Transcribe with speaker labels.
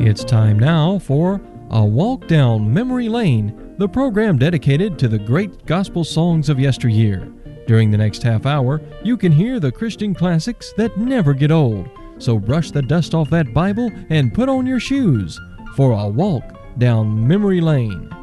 Speaker 1: It's time now for A Walk Down Memory Lane, the program dedicated to the great gospel songs of yesteryear. During the next half hour, you can hear the Christian classics that never get old. So brush the dust off that Bible and put on your shoes for a walk down memory lane.